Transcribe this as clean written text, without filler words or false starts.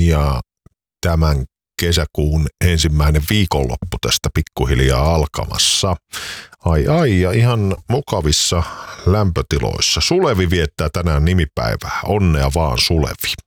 ja tämän kesäkuun ensimmäinen viikonloppu tästä pikkuhiljaa alkamassa. Ai, ja ihan mukavissa lämpötiloissa. Sulevi viettää tänään nimipäivää. Onnea vaan, Sulevi.